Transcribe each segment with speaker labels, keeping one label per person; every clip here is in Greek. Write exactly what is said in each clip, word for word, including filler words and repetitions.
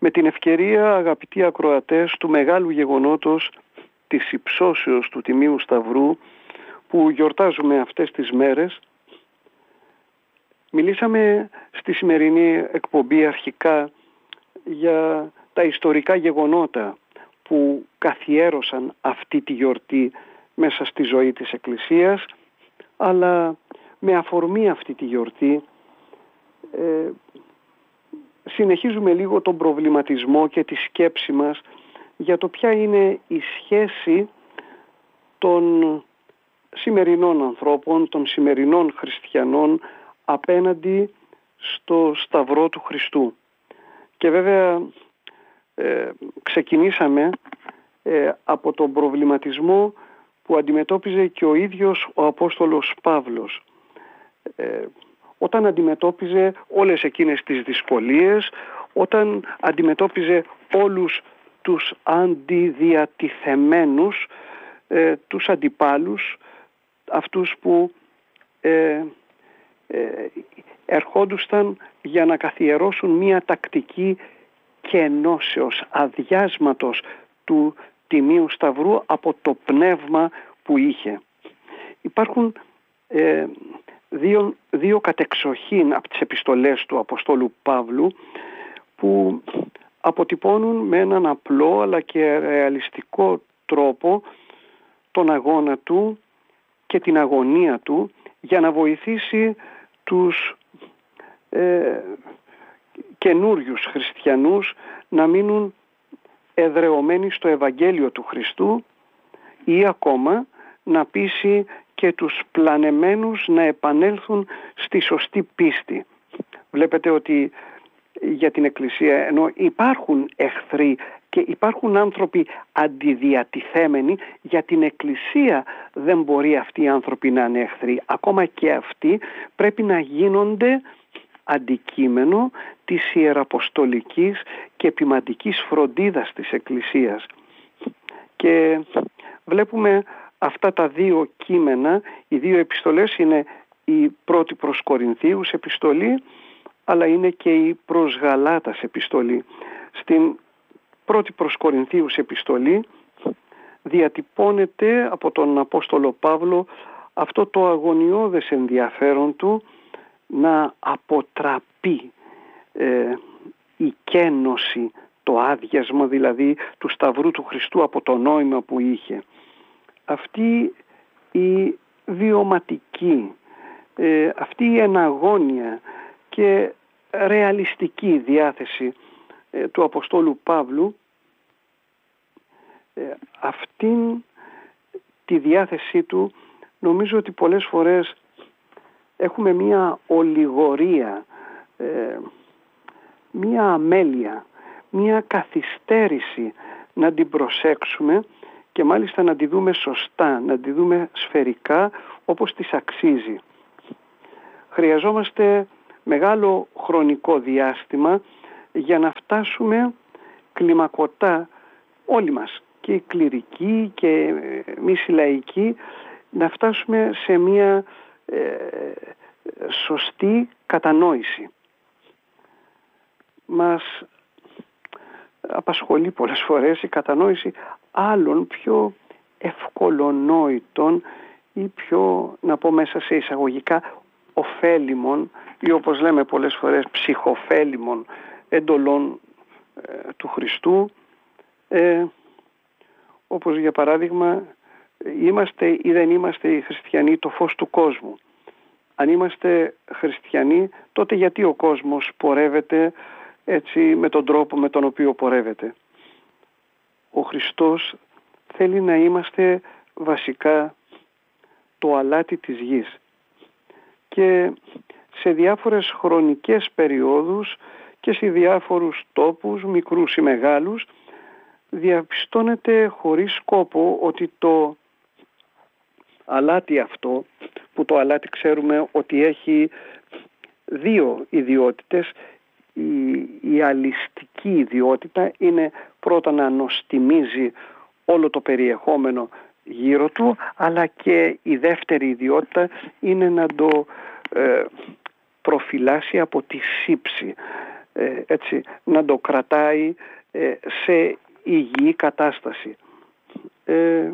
Speaker 1: Με την ευκαιρία, αγαπητοί ακροατές, του μεγάλου γεγονότος της υψώσεως του Τιμίου Σταυρού που γιορτάζουμε αυτές τις μέρες, μιλήσαμε στη σημερινή εκπομπή αρχικά για τα ιστορικά γεγονότα που καθιέρωσαν αυτή τη γιορτή μέσα στη ζωή της Εκκλησίας, αλλά με αφορμή αυτή τη γιορτή ε, συνεχίζουμε λίγο τον προβληματισμό και τη σκέψη μας για το ποια είναι η σχέση των σημερινών ανθρώπων, των σημερινών χριστιανών απέναντι στο Σταυρό του Χριστού. Και βέβαια ε, ξεκινήσαμε ε, από τον προβληματισμό που αντιμετώπιζε και ο ίδιος ο Απόστολος Παύλος. Ε, όταν αντιμετώπιζε όλες εκείνες τις δυσκολίες, όταν αντιμετώπιζε όλους τους αντιδιατηθεμένους, ε, τους αντιπάλους, αυτούς που ε, ε, ερχόντουσαν για να καθιερώσουν μία τακτική κενώσεως, αδειάσματος του Τιμίου Σταυρού από το πνεύμα που είχε. Υπάρχουν ε, δύο, δύο κατεξοχήν από τις επιστολές του Αποστόλου Παύλου που αποτυπώνουν με έναν απλό αλλά και ρεαλιστικό τρόπο τον αγώνα του και την αγωνία του για να βοηθήσει τους ε, καινούριους χριστιανούς να μείνουν εδρεωμένοι στο Ευαγγέλιο του Χριστού ή ακόμα να πείσει και τους πλανεμένους να επανέλθουν στη σωστή πίστη. Βλέπετε ότι για την Εκκλησία, ενώ υπάρχουν εχθροί και υπάρχουν άνθρωποι αντιδιατηθέμενοι, για την Εκκλησία δεν μπορεί αυτοί οι άνθρωποι να είναι εχθροί. Ακόμα και αυτοί πρέπει να γίνονται αντικείμενο της ιεραποστολικής και ποιμαντικής φροντίδας της Εκκλησίας. Και βλέπουμε αυτά τα δύο κείμενα, οι δύο επιστολές είναι η πρώτη προς Κορινθίους επιστολή, αλλά είναι και η προς Γαλάτας επιστολή. Στην πρώτη προς Κορινθίους επιστολή διατυπώνεται από τον Απόστολο Παύλο αυτό το αγωνιώδες ενδιαφέρον του να αποτραπεί ε, η κένωση, το άδειασμα δηλαδή του Σταυρού του Χριστού από το νόημα που είχε. Αυτή η βιωματική, ε, αυτή η εναγώνια και ρεαλιστική διάθεση ε, του Αποστόλου Παύλου, ε, αυτήν τη διάθεσή του νομίζω ότι πολλές φορές έχουμε μία ολιγορία, ε, μία αμέλεια, μία καθυστέρηση να την προσέξουμε και μάλιστα να τη δούμε σωστά, να τη δούμε σφαιρικά όπως της αξίζει. Χρειαζόμαστε μεγάλο χρονικό διάστημα για να φτάσουμε κλιμακωτά όλοι μας, και οι κληρικοί και εμείς οι λαϊκοί, να φτάσουμε σε μία ε, σωστή κατανόηση. Μας απασχολεί πολλές φορές η κατανόηση άλλων πιο ευκολονόητων ή πιο, να πω μέσα σε εισαγωγικά, ωφέλιμων ή όπως λέμε πολλές φορές ψυχοφέλιμων εντολών ε, του Χριστού, ε, όπως για παράδειγμα είμαστε ή δεν είμαστε οι χριστιανοί το φως του κόσμου. Αν είμαστε χριστιανοί, τότε γιατί ο κόσμος πορεύεται έτσι με τον τρόπο με τον οποίο πορεύεται? Ο Χριστός θέλει να είμαστε βασικά το αλάτι της γης. Και σε διάφορες χρονικές περιόδους και σε διάφορους τόπους, μικρούς ή μεγάλους, διαπιστώνεται χωρίς σκόπο ότι το αλάτι αυτό, που το αλάτι ξέρουμε ότι έχει δύο ιδιότητες, η, η αλιστική ιδιότητα είναι πρώτα να νοστιμίζει όλο το περιεχόμενο γύρω του, αλλά και η δεύτερη ιδιότητα είναι να το ε, προφυλάσει από τη σύψη, ε, έτσι, να το κρατάει ε, σε υγιή κατάσταση. Ε,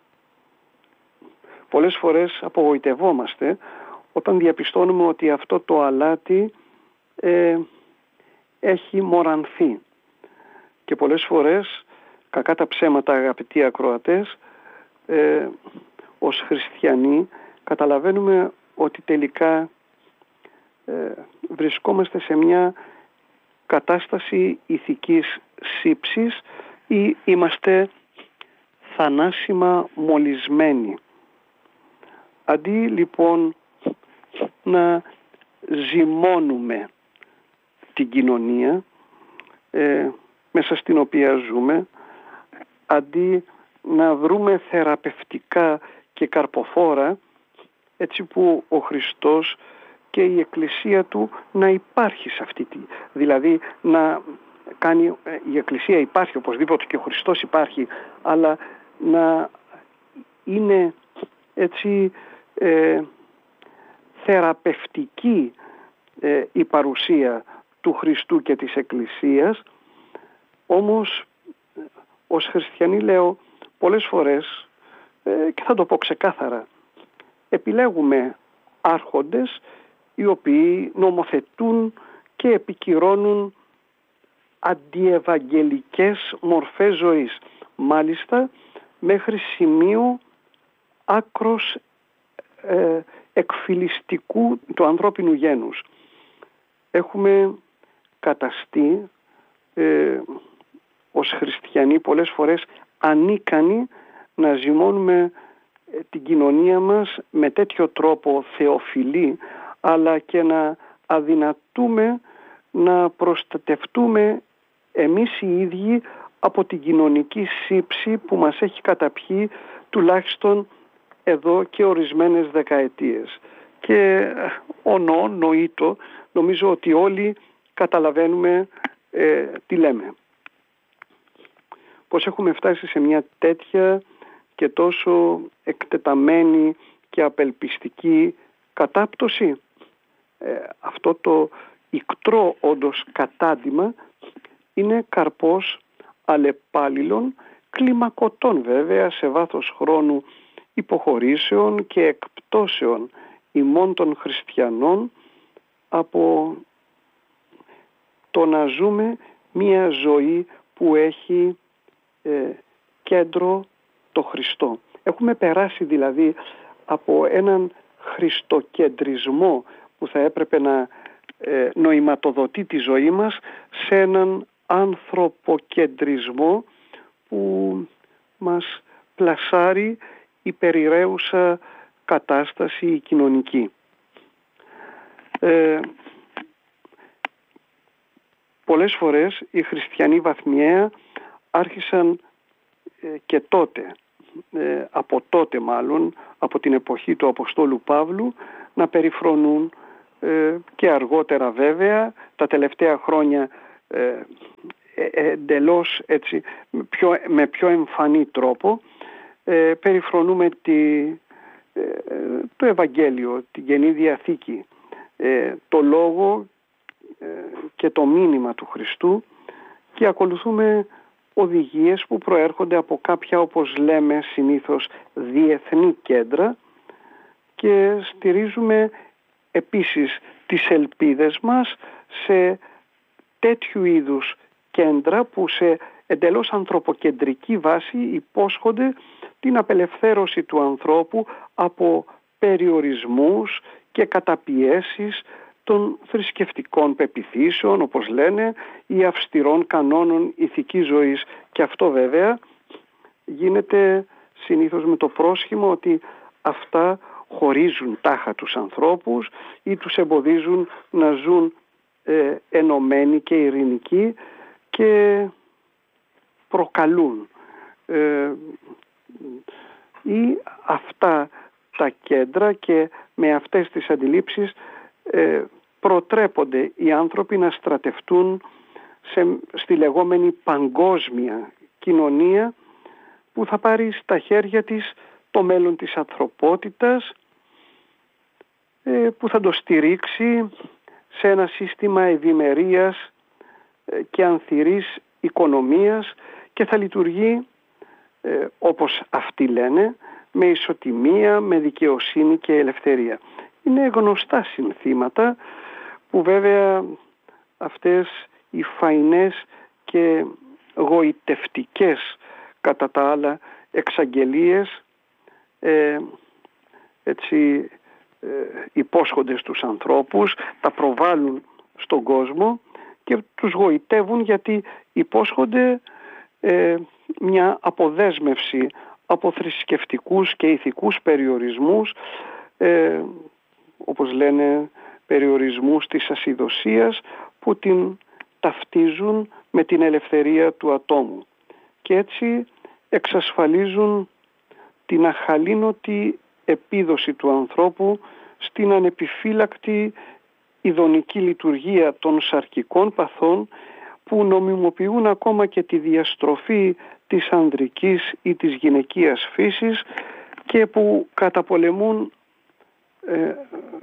Speaker 1: πολλές φορές απογοητευόμαστε όταν διαπιστώνουμε ότι αυτό το αλάτι ε, έχει μορανθεί. Και πολλές φορές, κακά τα ψέματα αγαπητοί ακροατές, ε, ως χριστιανοί καταλαβαίνουμε ότι τελικά ε, βρισκόμαστε σε μια κατάσταση ηθικής σύψης ή είμαστε θανάσιμα μολυσμένοι. Αντί λοιπόν να ζυμώνουμε την κοινωνία ε, μέσα στην οποία ζούμε, αντί να βρούμε θεραπευτικά και καρποφόρα, έτσι που ο Χριστός και η Εκκλησία Του να υπάρχει σε αυτή τη... Δηλαδή να κάνει... Η Εκκλησία υπάρχει οπωσδήποτε και ο Χριστός υπάρχει, αλλά να είναι έτσι ε, θεραπευτική ε, η παρουσία του Χριστού και της Εκκλησίας. Όμως ως χριστιανοί λέω πολλές φορές ε, και θα το πω ξεκάθαρα, επιλέγουμε άρχοντες οι οποίοι νομοθετούν και επικυρώνουν αντιευαγγελικές μορφές ζωής, μάλιστα μέχρι σημείο άκρος ε, εκφυλιστικού του ανθρώπινου γένους. Έχουμε καταστεί ε, ως χριστιανοί πολλές φορές ανίκανοι να ζυμώνουμε την κοινωνία μας με τέτοιο τρόπο θεοφιλή, αλλά και να αδυνατούμε να προστατευτούμε εμείς οι ίδιοι από την κοινωνική σύψη που μας έχει καταπιεί τουλάχιστον εδώ και ορισμένες δεκαετίες. Και ονό, νοήτο, νομίζω ότι όλοι καταλαβαίνουμε ε, τι λέμε. Πώς έχουμε φτάσει σε μια τέτοια και τόσο εκτεταμένη και απελπιστική κατάπτωση. Ε, αυτό το ικτρό όντως κατάντημα είναι καρπός αλλεπάλληλων, κλιμακωτών βέβαια σε βάθος χρόνου υποχωρήσεων και εκπτώσεων ημών των χριστιανών από το να ζούμε μια ζωή που έχει ε, κέντρο το Χριστό. Έχουμε περάσει δηλαδή από έναν χριστοκεντρισμό που θα έπρεπε να ε, νοηματοδοτεί τη ζωή μας σε έναν ανθρωποκεντρισμό που μας πλασάρει η περιραίουσα κατάσταση κοινωνική. Ε, πολλές φορές οι χριστιανοί βαθμιαία άρχισαν ε, και τότε, ε, από τότε μάλλον, από την εποχή του Αποστόλου Παύλου, να περιφρονούν ε, και αργότερα βέβαια, τα τελευταία χρόνια ε, εντελώς έτσι, πιο, με πιο εμφανή τρόπο, ε, περιφρονούμε τη, ε, το Ευαγγέλιο, την Καινή Διαθήκη, ε, το λόγο ε, και το μήνυμα του Χριστού και ακολουθούμε οδηγίες που προέρχονται από κάποια, όπως λέμε συνήθως, διεθνή κέντρα και στηρίζουμε επίσης τις ελπίδες μας σε τέτοιου είδους κέντρα που σε εντελώς ανθρωποκεντρική βάση υπόσχονται την απελευθέρωση του ανθρώπου από περιορισμούς και καταπιέσεις των θρησκευτικών πεποιθήσεων, όπως λένε, ή αυστηρών κανόνων ηθικής ζωής. Και αυτό βέβαια γίνεται συνήθως με το πρόσχημα ότι αυτά χωρίζουν τάχα τους ανθρώπους ή τους εμποδίζουν να ζουν ε, ενωμένοι και ειρηνικοί και προκαλούν ε, ή αυτά τα κέντρα και με αυτές τις αντιλήψεις ε, προτρέπονται οι άνθρωποι να στρατευτούν σε, στη λεγόμενη παγκόσμια κοινωνία που θα πάρει στα χέρια της το μέλλον της ανθρωπότητας, ε, που θα το στηρίξει σε ένα σύστημα ευημερίας και ανθυρής οικονομίας και θα λειτουργεί ε, όπως αυτοί λένε, με ισοτιμία, με δικαιοσύνη και ελευθερία. Είναι γνωστά συνθήματα που βέβαια αυτές οι φαϊνές και γοητευτικές κατά τα άλλα εξαγγελίες ε, έτσι ε, υπόσχονται στους ανθρώπους, τα προβάλλουν στον κόσμο και τους γοητεύουν γιατί υπόσχονται ε, μια αποδέσμευση από θρησκευτικούς και ηθικούς περιορισμούς, ε, όπως λένε περιορισμούς της ασυδοσίας που την ταυτίζουν με την ελευθερία του ατόμου και έτσι εξασφαλίζουν την αχαλήνωτη επίδοση του ανθρώπου στην ανεπιφύλακτη ειδονική λειτουργία των σαρκικών παθών που νομιμοποιούν ακόμα και τη διαστροφή της ανδρικής ή της γυναικείας φύσης και που καταπολεμούν ε,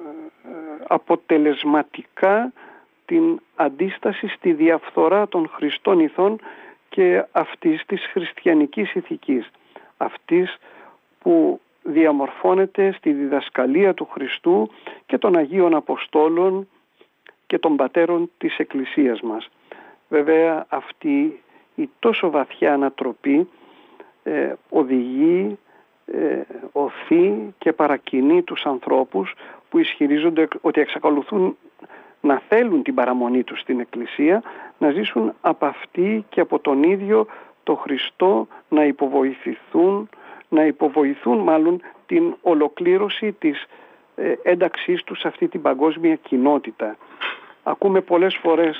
Speaker 1: αποτελεσματικά την αντίσταση στη διαφθορά των χρηστών ηθών και αυτής της χριστιανικής ηθικής, αυτής που διαμορφώνεται στη διδασκαλία του Χριστού και των Αγίων Αποστόλων και των πατέρων της Εκκλησίας μας. Βέβαια αυτή η τόσο βαθιά ανατροπή ε, οδηγεί, ε, οθεί και παρακινεί τους ανθρώπους που ισχυρίζονται ότι εξακολουθούν να θέλουν την παραμονή τους στην Εκκλησία, να ζήσουν από αυτή και από τον ίδιο το Χριστό, να υποβοηθηθούν, να υποβοηθούν μάλλον την ολοκλήρωση της ε, ένταξής τους σε αυτή την παγκόσμια κοινότητα. Ακούμε πολλές φορές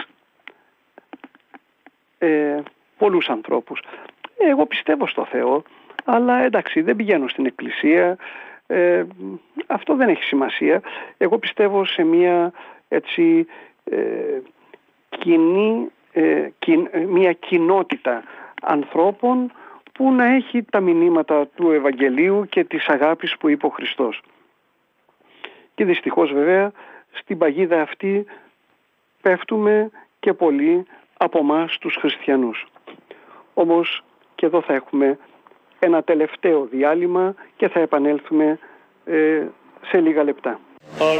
Speaker 1: ε, πολλούς ανθρώπους. Εγώ πιστεύω στο Θεό, αλλά εντάξει δεν πηγαίνω στην Εκκλησία, ε, αυτό δεν έχει σημασία. Εγώ πιστεύω σε μια έτσι ε, κοινή, ε, κι, μια κοινότητα ανθρώπων που να έχει τα μηνύματα του Ευαγγελίου και της αγάπης που είπε ο Χριστός. Και δυστυχώς βέβαια στην παγίδα αυτή πέφτουμε και πολλοί από εμάς τους χριστιανούς. Όμως και εδώ θα έχουμε ένα τελευταίο διάλειμμα και θα επανέλθουμε ε, σε λίγα λεπτά.